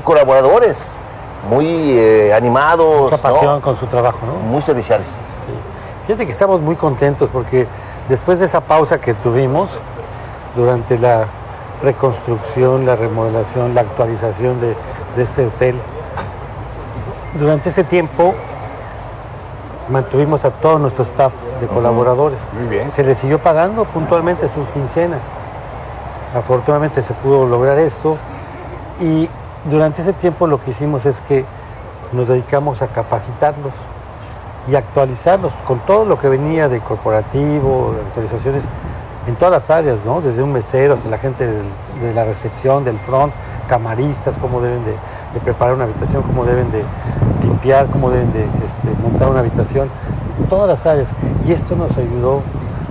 animados. Mucha pasión con su trabajo, ¿no? Muy serviciales. Sí. Fíjate que estamos muy contentos porque después de esa pausa que tuvimos durante la reconstrucción, la remodelación, la actualización de este hotel, durante ese tiempo mantuvimos a todo nuestro staff de colaboradores. Muy bien. Se les siguió pagando puntualmente sus quincenas. Afortunadamente se pudo lograr esto, y durante ese tiempo lo que hicimos es que nos dedicamos a capacitarlos y actualizarlos con todo lo que venía de corporativo, de actualizaciones, en todas las áreas, ¿no? Desde un mesero hasta la gente de la recepción, del front, camaristas, cómo deben de preparar una habitación, cómo deben de limpiar, cómo deben de montar una habitación, todas las áreas. Y esto nos ayudó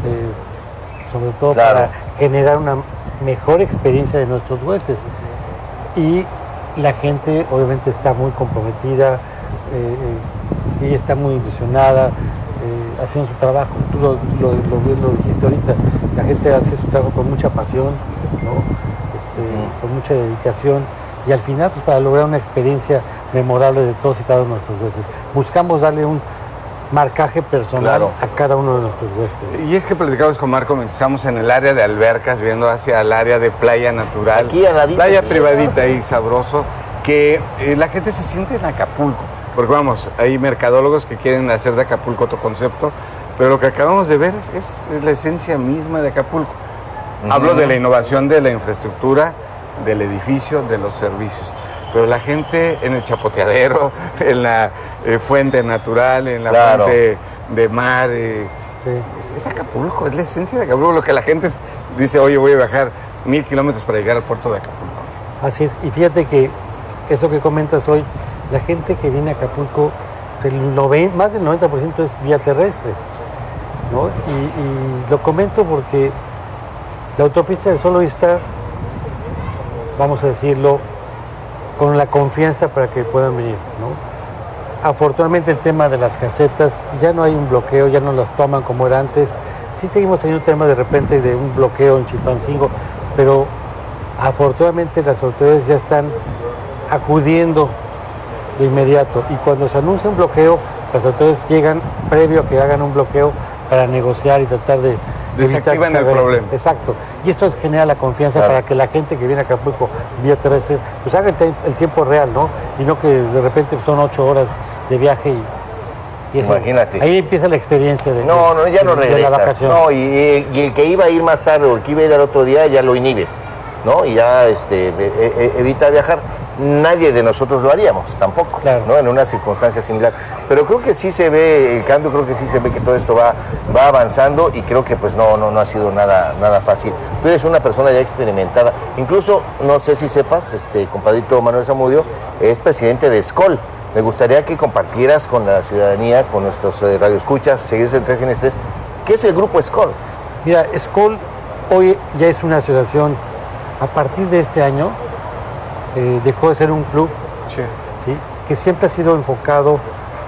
sobre todo para generar una mejor experiencia de nuestros huéspedes. Y la gente obviamente está muy comprometida y está muy ilusionada haciendo su trabajo. Tú lo dijiste ahorita, la gente hace su trabajo con mucha pasión, ¿no? Con mucha dedicación, y al final pues para lograr una experiencia memorable de todos y cada uno de nuestros huéspedes. Buscamos darle un marcaje personal a cada uno de nuestros huéspedes. Y es que platicamos con Marco, estamos en el área de albercas, viendo hacia el área de playa natural, aquí playa privadita y sabroso, que la gente se siente en Acapulco, porque vamos, hay mercadólogos que quieren hacer de Acapulco otro concepto, pero lo que acabamos de ver es la esencia misma de Acapulco. Hablo de la innovación de la infraestructura, del edificio, de los servicios. Pero la gente en el chapoteadero, en la fuente natural, en la fuente de mar, es Acapulco, es la esencia de Acapulco. Lo que la gente dice, oye, voy a viajar 1000 kilómetros para llegar al puerto de Acapulco. Así es, y fíjate que eso que comentas hoy, la gente que viene a Acapulco, más del 90% es vía terrestre, ¿no? Y lo comento porque la autopista del Sol hoy está, vamos a decirlo, con la confianza para que puedan venir, ¿no? Afortunadamente el tema de las casetas, ya no hay un bloqueo, ya no las toman como era antes. Sí seguimos teniendo un tema de repente de un bloqueo en Chilpancingo, pero afortunadamente las autoridades ya están acudiendo de inmediato, y cuando se anuncia un bloqueo, las autoridades llegan previo a que hagan un bloqueo para negociar y tratar de desactivan el problema. Exacto. Y esto genera la confianza para que la gente que viene a Acapulco vía terrestre, pues haga el tiempo real, ¿no? Y no que de repente son 8 horas de viaje y eso. Imagínate. Ahí empieza la experiencia de ya no regresas. La vacación. No, y el que iba a ir más tarde o el que iba a ir al otro día ya lo inhibes, ¿no? Y ya evita viajar. Nadie de nosotros lo haríamos, tampoco, ¿no? En una circunstancia similar. Pero creo que sí se ve el cambio, creo que sí se ve que todo esto va avanzando, y creo que pues no ha sido nada fácil. Tú eres una persona ya experimentada. Incluso, no sé si sepas, compadrito Manuel Zamudio es presidente de SCOL. Me gustaría que compartieras con la ciudadanía, con nuestros radioescuchas, seguidores en 3 en Estrés, ¿qué es el grupo SCOL? Mira, SCOL hoy ya es una asociación. A partir de este año dejó de ser un club, ¿sí? Que siempre ha sido enfocado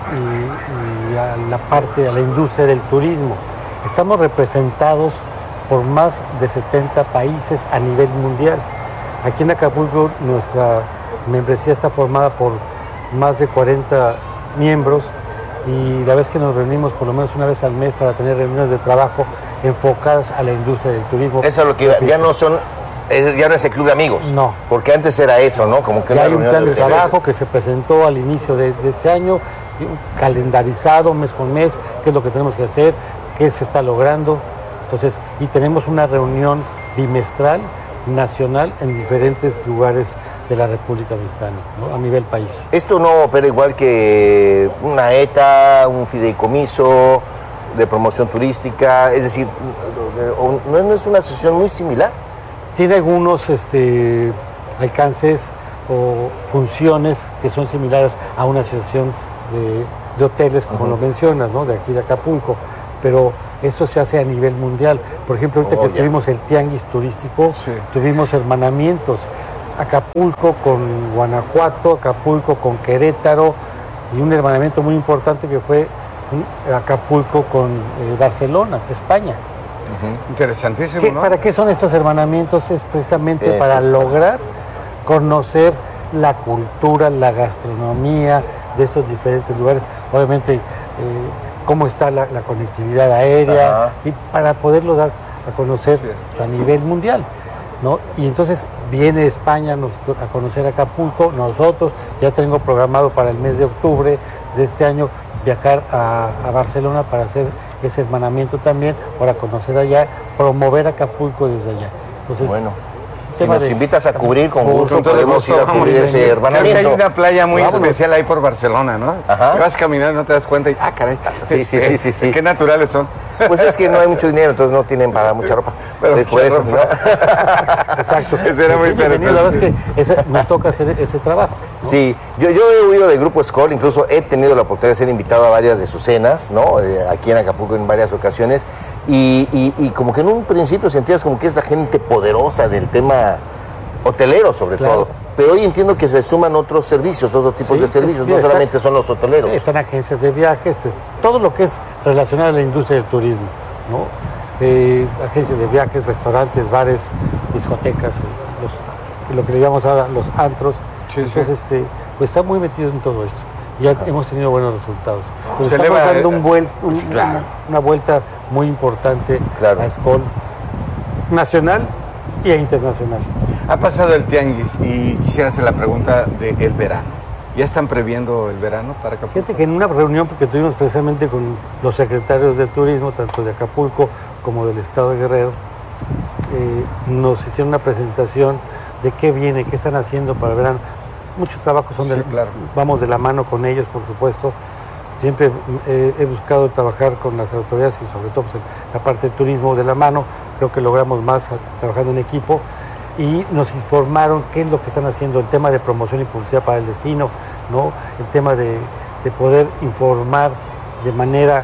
a la industria del turismo. Estamos representados por más de 70 países a nivel mundial. Aquí en Acapulco nuestra membresía está formada por más de 40 miembros, y la vez que nos reunimos por lo menos una vez al mes para tener reuniones de trabajo enfocadas a la industria del turismo. Eso es lo que ya no es el club de amigos. No. Porque antes era eso, ¿no? Como que ya hay un plan de trabajo que se presentó al inicio de este año, calendarizado mes con mes, qué es lo que tenemos que hacer, qué se está logrando. Entonces, y tenemos una reunión bimestral nacional en diferentes lugares de la República Mexicana, ¿no? A nivel país. Esto no opera igual que una ETA, un fideicomiso de promoción turística, es decir, ¿no es una asociación muy similar? Tiene algunos alcances o funciones que son similares a una asociación de hoteles, como lo mencionas, ¿no? De aquí de Acapulco, pero eso se hace a nivel mundial. Por ejemplo, ahorita que tuvimos el tianguis turístico, tuvimos hermanamientos, Acapulco con Guanajuato, Acapulco con Querétaro, y un hermanamiento muy importante que fue Acapulco con Barcelona, España. Interesantísimo, ¿no? ¿Para qué son estos hermanamientos? Es precisamente para lograr conocer la cultura, la gastronomía de estos diferentes lugares. Obviamente, cómo está la conectividad aérea, ¿sí? Para poderlo dar a conocer a nivel mundial, ¿no? Y entonces viene España a conocer Acapulco. Nosotros ya tengo programado para el mes de octubre de este año viajar a Barcelona para hacer ese hermanamiento también, para conocer allá, promover Acapulco desde allá. Entonces, nos invitas a cubrir, con gusto podemos ir a cubrir ese hermanamiento. Creo que hay una playa muy especial ahí por Barcelona, ¿no? Ajá. Te vas caminando, no te das cuenta y, caray. Sí. Qué naturales son. Pues es que no hay mucho dinero, entonces no tienen para mucha ropa. Pero después, mucha ropa. Exacto. Eso era muy interesante. La verdad es que me toca hacer ese trabajo, ¿no? Sí, yo he huido del Grupo Skoll, incluso he tenido la oportunidad de ser invitado a varias de sus cenas, ¿no? Aquí en Acapulco en varias ocasiones, y como que en un principio sentías como que es la gente poderosa del tema hotelero, sobre todo. Pero hoy entiendo que se suman otros servicios, otros tipos de servicios, no solamente son los hoteleros. Están agencias de viajes, todo lo que es relacionado a la industria del turismo, ¿no? Agencias de viajes, restaurantes, bares, discotecas, lo que le llamamos ahora los antros. Entonces, pues está muy metido en todo esto. Ya hemos tenido buenos resultados. Entonces, estamos dando una vuelta muy importante a Skoll nacional y internacional. Ha pasado el tianguis y quisiera hacer la pregunta del verano. ¿Ya están previendo el verano para Acapulco? Fíjate que en una reunión que tuvimos precisamente con los secretarios de turismo, tanto de Acapulco como del estado de Guerrero, nos hicieron una presentación de qué viene, qué están haciendo para el verano. Muchos trabajos vamos de la mano con ellos, por supuesto. Siempre he buscado trabajar con las autoridades y sobre todo pues, en la parte de turismo de la mano. Creo que logramos más trabajando en equipo. Y nos informaron qué es lo que están haciendo, el tema de promoción y publicidad para el destino, ¿no? El tema de poder informar de manera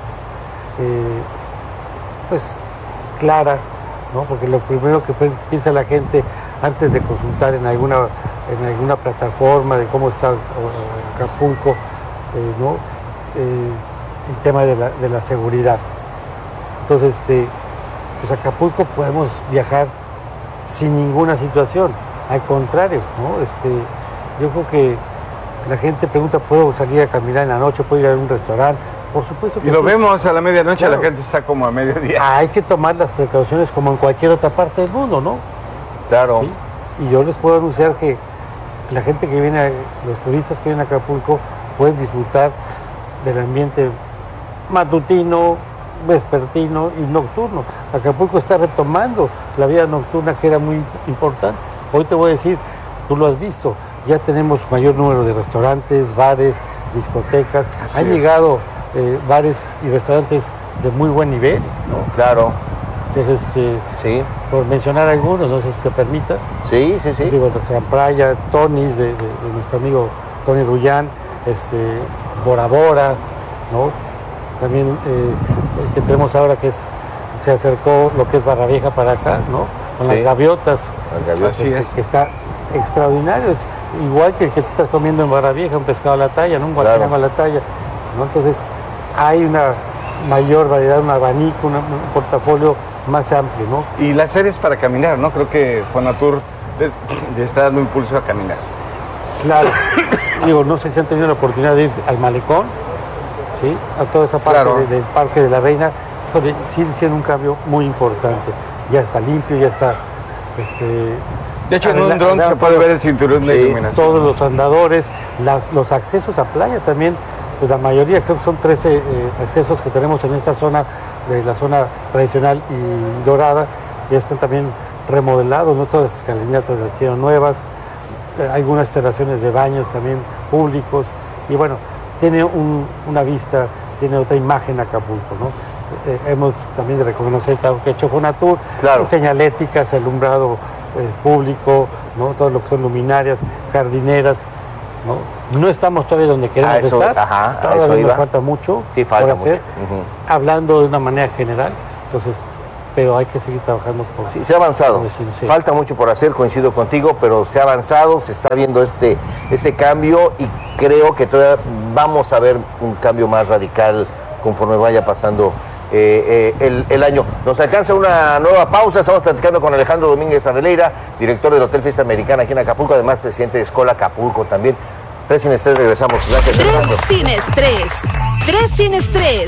pues clara, ¿no? Porque lo primero que piensa la gente antes de consultar en alguna plataforma de cómo está Acapulco, ¿no? El tema de la seguridad. Entonces, pues Acapulco podemos viajar sin ninguna situación, al contrario, ¿no? Yo creo que la gente pregunta, ¿puedo salir a caminar en la noche? ¿Puedo ir a un restaurante? Por supuesto que y lo vemos a la medianoche, la gente está como a mediodía. Hay que tomar las precauciones como en cualquier otra parte del mundo, ¿no? Claro. ¿Sí? Y yo les puedo anunciar que la gente que viene, los turistas que vienen a Acapulco, pueden disfrutar del ambiente matutino, vespertino y nocturno. Acapulco está retomando la vida nocturna, que era muy importante. Hoy te voy a decir, tú lo has visto, ya tenemos mayor número de restaurantes, bares, discotecas. Han llegado bares y restaurantes de muy buen nivel, ¿no? Claro. Entonces, por mencionar algunos, no sé si se permita. Sí. Digo, el restaurante Playa, Tony's, de nuestro amigo Tony Rullán, Bora Bora, ¿no? También que tenemos ahora se acercó lo que es Barra Vieja para acá, ¿no? Con las gaviotas. Que está extraordinario. Es igual que el que te estás comiendo en Barra Vieja, un pescado a la talla, ¿no? Un guachinango a la talla, ¿no? Entonces hay una mayor variedad, un abanico, un portafolio más amplio, ¿no? Y las áreas para caminar, ¿no? Creo que Fonatur le está dando impulso a caminar. Claro. Digo, no sé si han tenido la oportunidad de ir al malecón, ¿sí? A toda esa parte del Parque de la Reina. Sí hicieron un cambio muy importante. Ya está limpio, ya está... de hecho, en un dron se puede ver el cinturón de iluminación. Todos los andadores, los accesos a playa también, pues la mayoría, creo que son 13 accesos que tenemos en esta zona, de la zona tradicional y dorada, ya están también remodelados, ¿no? Todas las escalinatas las hicieron nuevas, algunas instalaciones de baños también públicos, y bueno, tiene una vista, tiene otra imagen Acapulco, ¿no? Hemos también de reconocer el trabajo que ha hecho Fonatur, señaléticas, alumbrado público, ¿no? Todo lo que son luminarias, jardineras, ¿no? No estamos todavía donde queremos estar, todavía nos falta mucho por hacer, hablando de una manera general, entonces, pero hay que seguir trabajando por... Sí, se ha avanzado, falta mucho por hacer, coincido contigo, pero se ha avanzado, se está viendo este cambio, y creo que todavía vamos a ver un cambio más radical conforme vaya pasando el año. Nos alcanza una nueva pausa. Estamos platicando con Alejandro Domínguez Aveleira, director del Hotel Fiesta Americana aquí en Acapulco, además presidente de Skoll Acapulco también. 3 sin estrés, regresamos. Gracias. 3 sin estrés. 3 sin estrés.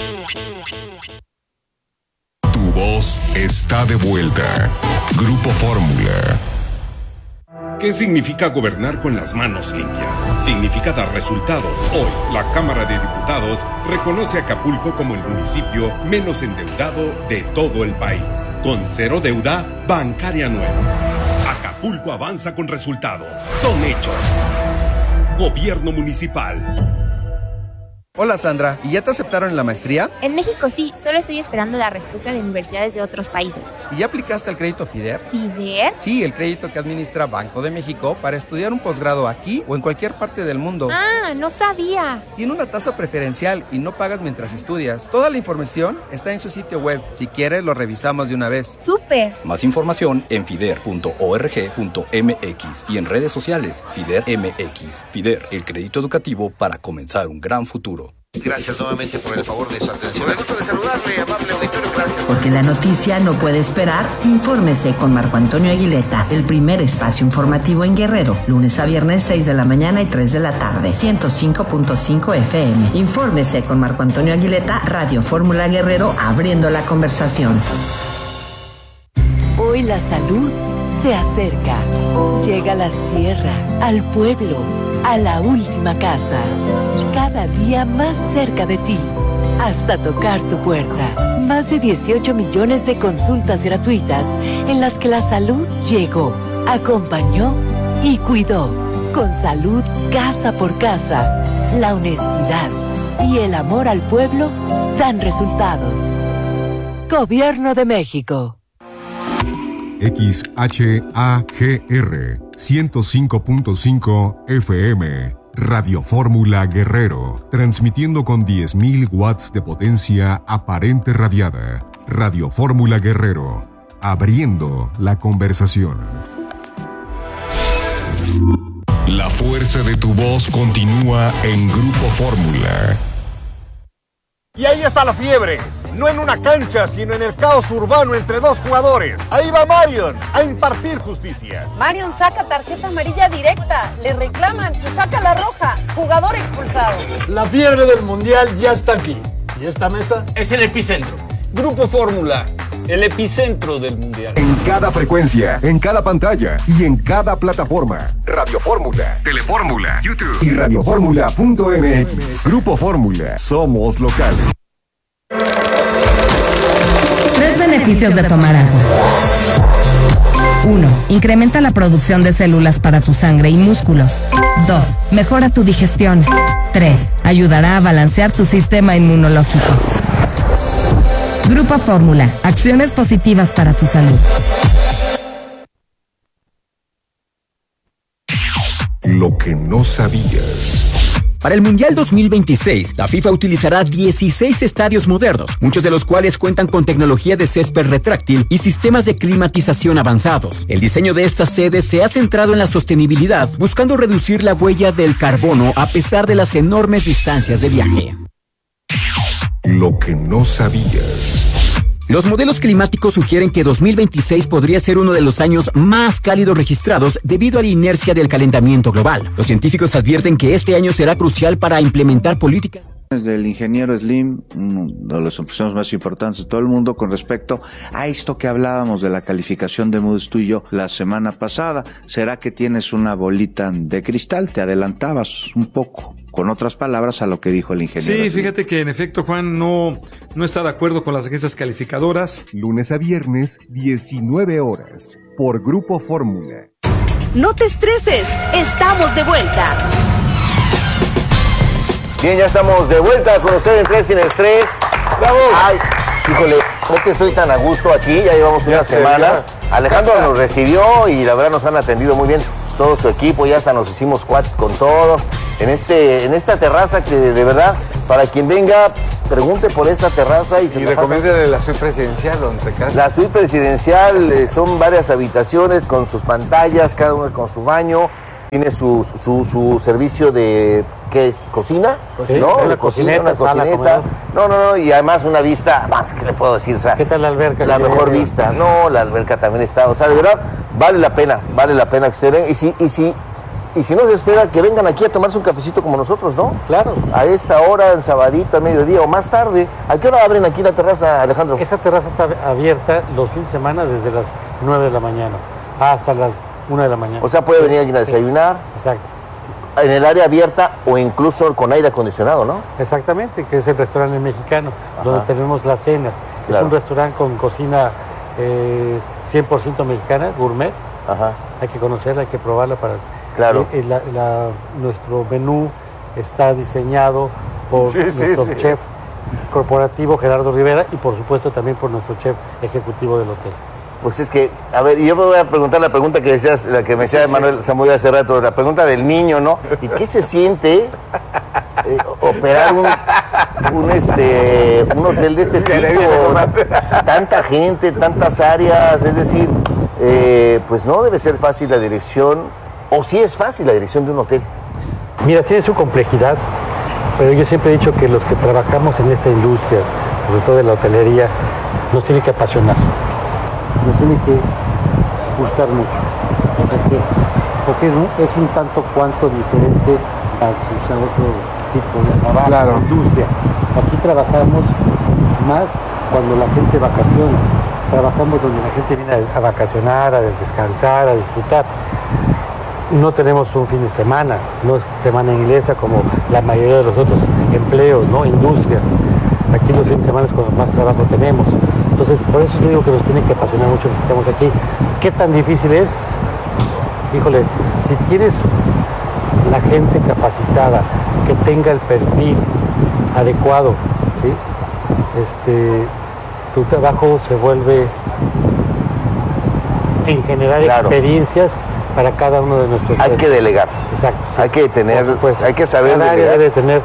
Tu voz está de vuelta. Grupo Fórmula. ¿Qué significa gobernar con las manos limpias? Significa dar resultados. Hoy, la Cámara de Diputados reconoce a Acapulco como el municipio menos endeudado de todo el país, con 0 deuda bancaria nueva. Acapulco Acapulco avanza con resultados. Son hechos. Gobierno municipal. Hola Sandra, ¿y ya te aceptaron en la maestría? En México sí, solo estoy esperando la respuesta de universidades de otros países. ¿Y ya aplicaste al crédito FIDER? ¿FIDER? Sí, el crédito que administra Banco de México para estudiar un posgrado aquí o en cualquier parte del mundo. Ah, no sabía. Tiene una tasa preferencial y no pagas mientras estudias. Toda la información está en su sitio web. Si quieres, lo revisamos de una vez. ¡Súper! Más información en fider.org.mx y en redes sociales FIDER MX. FIDER, el crédito educativo para comenzar un gran futuro. Gracias nuevamente por el favor de su atención. Me gusta de saludarle, amable auditorio, gracias. Porque la noticia no puede esperar, infórmese con Marco Antonio Aguileta, el primer espacio informativo en Guerrero, lunes a viernes 6 de la mañana y 3 de la tarde, 105.5 FM. Infórmese con Marco Antonio Aguileta, Radio Fórmula Guerrero, abriendo la conversación. Hoy la salud se acerca. Llega a la sierra, al pueblo, a la última casa. Cada día más cerca de ti, hasta tocar tu puerta. Más de 18 millones de consultas gratuitas en las que la salud llegó, acompañó y cuidó. Con salud casa por casa, la honestidad y el amor al pueblo dan resultados. Gobierno de México. XHAGR 105.5 FM, Radio Fórmula Guerrero, transmitiendo con 10.000 watts de potencia aparente radiada. Radio Fórmula Guerrero, abriendo la conversación. La fuerza de tu voz continúa en Grupo Fórmula. Y ahí está la fiebre. No en una cancha, sino en el caos urbano entre dos jugadores. Ahí va Marion a impartir justicia. Marion saca tarjeta amarilla directa, le reclaman y saca la roja. Jugador expulsado. La fiebre del mundial ya está aquí. ¿Y esta mesa? Es el epicentro. Grupo Fórmula, el epicentro del mundial. En cada frecuencia, en cada pantalla y en cada plataforma. Radio Fórmula, Telefórmula, YouTube y radioformula.mx. Grupo Fórmula, somos locales. 3 beneficios de tomar agua. 1. Incrementa la producción de células para tu sangre y músculos. 2. Mejora tu digestión. 3. Ayudará a balancear tu sistema inmunológico. Grupo Fórmula. Acciones positivas para tu salud. Lo que no sabías. Para el Mundial 2026, la FIFA utilizará 16 estadios modernos, muchos de los cuales cuentan con tecnología de césped retráctil y sistemas de climatización avanzados. El diseño de estas sedes se ha centrado en la sostenibilidad, buscando reducir la huella del carbono a pesar de las enormes distancias de viaje. Lo que no sabías. Los modelos climáticos sugieren que 2026 podría ser uno de los años más cálidos registrados debido a la inercia del calentamiento global. Los científicos advierten que este año será crucial para implementar políticas del ingeniero Slim, uno de los empresarios más importantes de todo el mundo, con respecto a esto que hablábamos de la calificación de Moody's tú y yo la semana pasada. ¿Será que tienes una bolita de cristal? Te adelantabas un poco, con otras palabras, a lo que dijo el ingeniero Sí, Slim. fíjate que en efecto Juan no está de acuerdo con las agencias calificadoras. Lunes a viernes, 19 horas, por Grupo Fórmula. No te estreses, estamos de vuelta. Bien, ya estamos de vuelta con ustedes en Tres Sin Estrés. ¡Bravo! Ay, híjole, no que estoy tan a gusto aquí, ya llevamos una semana. Alejandro nos recibió y la verdad nos han atendido muy bien todo su equipo, ya hasta nos hicimos cuates con todos. En esta terraza que de verdad, para quien venga, pregunte por esta terraza y recomiende la suite presidencial donde te casas. La suite presidencial son varias habitaciones con sus pantallas, cada una con su baño. Tiene su servicio de, ¿qué es? ¿Cocina? Sí, ¿no? una cocineta, una cocineta. No, y además una vista, más, ¿qué le puedo decir? O sea, ¿qué tal la alberca? La mejor vista. No, la alberca también está, o sea, de verdad, vale la pena que usted venga. Y si no se espera, que vengan aquí a tomarse un cafecito como nosotros, ¿no? Claro. A esta hora, en sabadito, a mediodía o más tarde. ¿A qué hora abren aquí la terraza, Alejandro? Esta terraza está abierta los fines de semana desde las 9 de la mañana hasta las 1 de la mañana. O sea, puede venir alguien a desayunar. Exacto. En el área abierta o incluso con aire acondicionado, ¿no? Exactamente, que es el restaurante mexicano, donde tenemos las cenas. Claro. Es un restaurante con cocina 100% mexicana, gourmet. Ajá. hay que conocerla, hay que probarla para... Claro. Nuestro menú está diseñado por nuestro chef corporativo Gerardo Rivera y por supuesto también por nuestro chef ejecutivo del hotel. Pues es que, a ver, yo me voy a preguntar la pregunta que decías, la que me decía Manuel Zamudio hace rato, la pregunta del niño, ¿no? ¿Y qué se siente operar un hotel de este tipo? Tanta gente, tantas áreas, es decir, pues no debe ser fácil la dirección, o sí es fácil la dirección de un hotel. Mira, tiene su complejidad, pero yo siempre he dicho que los que trabajamos en esta industria, sobre todo en la hotelería, nos tiene que apasionar. Nos tiene que gustar mucho. Porque es un tanto cuanto diferente a otro tipo de trabajo, claro, de industria. Aquí trabajamos más cuando la gente vacaciona. Trabajamos donde la gente viene a vacacionar, a descansar, a disfrutar. No tenemos un fin de semana, no es semana inglesa como la mayoría de los otros empleos, ¿no? Industrias. Aquí los fines de semana es cuando más trabajo tenemos. Entonces, por eso yo digo que nos tiene que apasionar mucho los que estamos aquí. ¿Qué tan difícil es? Híjole, si tienes la gente capacitada, que tenga el perfil adecuado, ¿sí? Tu trabajo se vuelve en generar experiencias para cada uno de nuestros... Hay que delegar. Exacto. Sí. Hay que saber cada delegar. área debe tener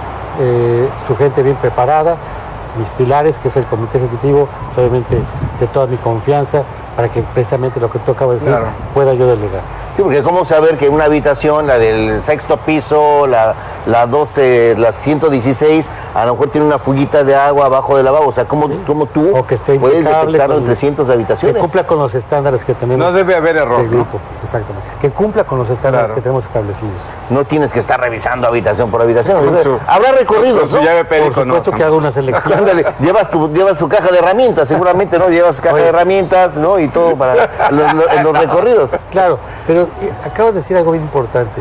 su gente bien preparada, mis pilares, que es el comité ejecutivo, obviamente de toda mi confianza, para que precisamente lo que tú acabas de decir, pueda yo delegar. Sí, porque cómo saber que una habitación, la del sexto piso, la 12, la 116, a lo mejor tiene una fuguita de agua abajo del lavabo, o sea, ¿cómo tú o que esté puedes detectarlo entre cientos de habitaciones? Que cumpla con los estándares que tenemos. No debe haber error, del grupo, exactamente. Que cumpla con los estándares que tenemos establecidos. No tienes que estar revisando habitación por habitación. Habrá recorridos, ¿no? Por supuesto que hago una selección. Ándale, llevas tu caja de herramientas, seguramente, ¿no? Llevas caja de herramientas, ¿no? Y todo para los recorridos. Claro, pero acabas de decir algo bien importante.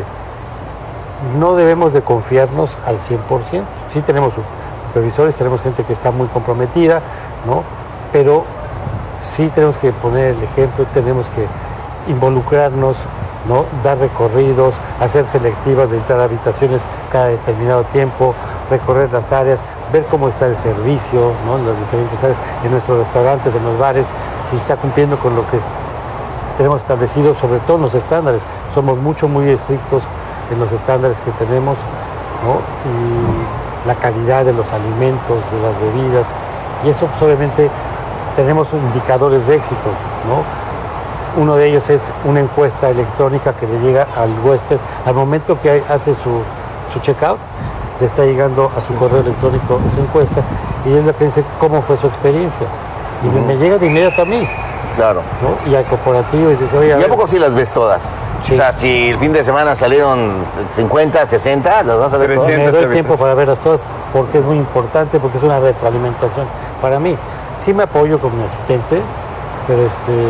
No debemos de confiarnos al 100%. Sí tenemos supervisores, tenemos gente que está muy comprometida, ¿no? Pero sí tenemos que poner el ejemplo, tenemos que involucrarnos, ¿no? Dar recorridos, hacer selectivas de entrar a habitaciones cada determinado tiempo, recorrer las áreas, ver cómo está el servicio, ¿no? En las diferentes áreas, en nuestros restaurantes, en los bares, si se está cumpliendo con lo que tenemos establecido, sobre todo en los estándares. Somos muy estrictos en los estándares que tenemos, ¿no? Y la calidad de los alimentos, de las bebidas, y eso pues, obviamente tenemos indicadores de éxito, ¿no? Uno de ellos es una encuesta electrónica que le llega al huésped al momento que hace su check-out, le está llegando a su correo electrónico esa encuesta y él le dice cómo fue su experiencia. Y me llega de inmediato a mí. Claro. ¿No? Y al corporativo dices, oye... ¿Y a poco sí las ves todas? Sí. O sea, si el fin de semana salieron 50, 60, ¿las vas a ver todas? Me doy tiempo para verlas todas porque es muy importante, porque es una retroalimentación para mí. Sí me apoyo con mi asistente, pero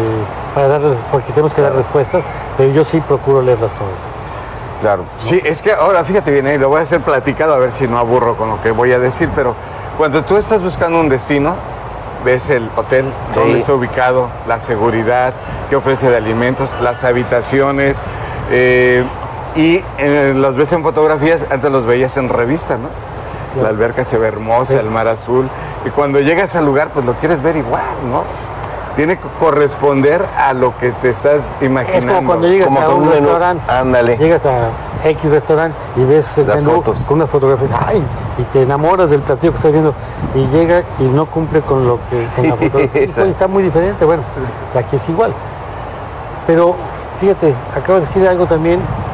porque tenemos que dar respuestas, pero yo sí procuro leerlas todas. Claro. ¿No? Sí, es que ahora fíjate bien, lo voy a hacer platicado a ver si no aburro con lo que voy a decir, pero cuando tú estás buscando un destino, ves el hotel, dónde está ubicado, la seguridad, qué ofrece de alimentos, las habitaciones, y los ves en fotografías, antes los veías en revista, ¿no? Claro. La alberca se ve hermosa, el mar azul, y cuando llegas al lugar, pues lo quieres ver igual, ¿no? Tiene que corresponder a lo que te estás imaginando. Es como cuando llegas a un restaurante, llegas a X restaurante y ves el menú con unas fotografías, y te enamoras del platillo que estás viendo y llega y no cumple con lo que con la fotografía. Está muy diferente, bueno, aquí es igual. Pero fíjate, acabo de decir algo también